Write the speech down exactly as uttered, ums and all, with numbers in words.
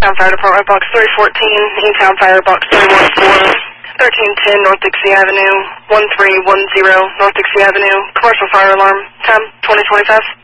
Town Fire Department, Box three fourteen, E-Town Fire, Box three one four, thirteen ten North Dixie Avenue, one three one zero North Dixie Avenue, commercial fire alarm, time twenty twenty-five.